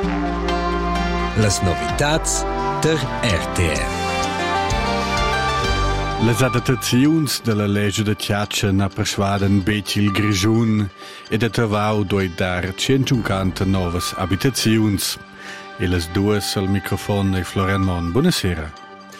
Las novitats der RTR. Les adattaziuns della legge de Tjatcha na persvaden Betil Grigiun e de Tavau doi dar 150 novas abitaziuns. E les dues al microfono e Florian Mon. Buonasera.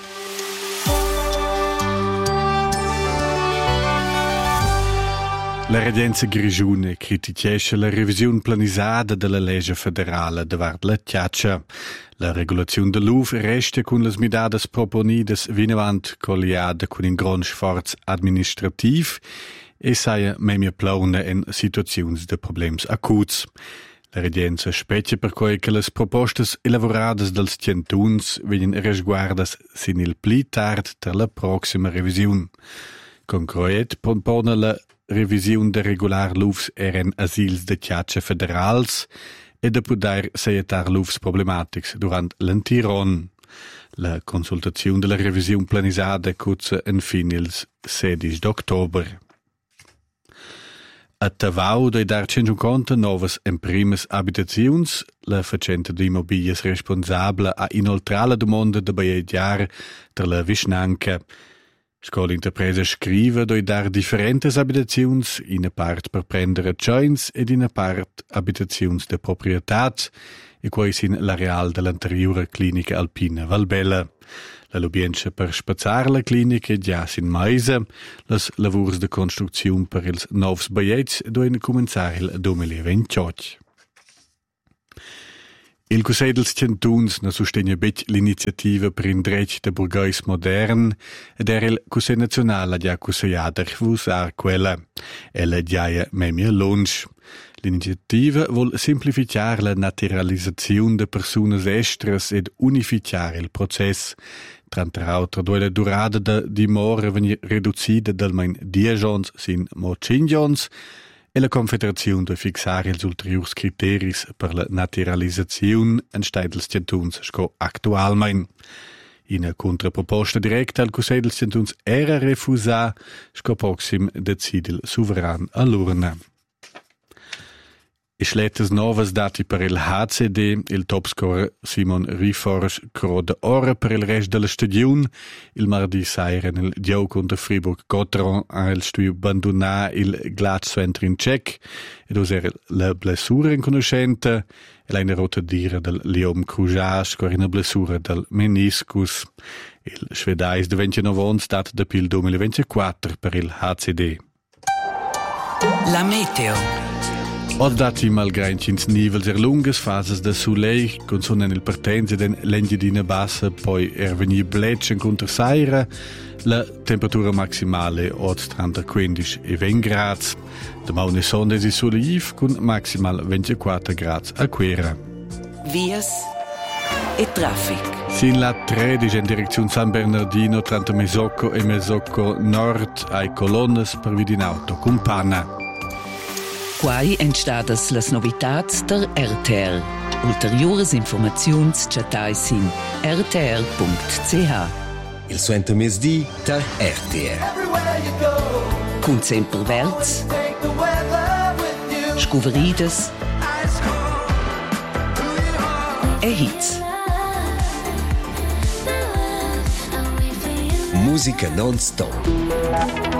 La Regenza Grigiune critichesce la revisione planisada della legge federale davart la Tjatcha. La regolazione dell'UV resta con le midadas proponidas vinavant colliada con un gran sforzo administrativ e saia memia plauna in situazioni de problems acuts. La Regenza specie per cui che le propostas elaboradas dels tientuns vegnan resguardas sin il pli tard per la prossima revisione. Concret propone la revisione de regular l'UVs eren asils de Tjatcha federals e de poder seietar l'UVs problematics durant l'antiron. La consultazione della revisione planisada cuzza en fin ils 16 d'october. A Tavau doi dar 150 novas en primes abitaziuns, la facenta de immobilias responsabla a inoltrala domanda de baiediar tra la Vischnanca. Scola Interpresa scrive doi dar differentes abitaziuns, in part per prendere joints ed in part abitaziuns de proprietat, e quai sin l'areal dell'anteriore clinica alpina Valbella. La lubienza per spazzar la clinica già sin maisa, las lavurs de construcziun per ils novs baiets doin començar il 2028. Il Cusei dels Tientuns na sustegna bec l'iniziativa per in dretg de burgheis modern ed era il Cusei Nazionale già cuseiada refusar quella. Ella giaia memia lunch. L'iniziativa vuol semplificar la naturalizzazione de persunas estras ed unificar il process. Tra l'altro, la durata de dimora venir reducida dal main 10 ans sin mo 5 ans e la Confederazione deve fixare els ulteriors criteris per la naturalizzazione en stai dels Tientuns sco actualmein. In a contraproposta directa al Cusei dels Tientuns era refusà sco proxim decidil soveran all'urna. I schlettes novas dati per il HCD, il topscorer Simon Riforsch crode ora per il rest della stagione. Il mardi saira nel gioco contro Fribourg-Gotteron ha il studio abbandonà il Glatz-Center in Czech ed usare la blessura inconoscente e la in rotta dire del Liom Krujage con una blessura del meniscus. Il svedais de 29 anni stat da pil 2024 per il HCD. La meteo. Od dati malgrainchins nivels lungas fases de soleil, con sonen il partenze den l'engidina bassa, poi venir bletchen contra saira, la temperatura maximale od 30-15 e 20 grads. Demà une sonde si soleiv con maximal 24 grads a quera. Vias e traffic. Sin la 13 in direzione San Bernardino, tra Mesocco e Mesocco Nord, ai colonnes per vid in auto, con panna. Quai entstadas las novitats der RTR. Ulteriores informaziuns chatai sin rtr.ch. Il suento mesdì der RTR. Cun sempre verts, scuverides e hits. Musica non-stop.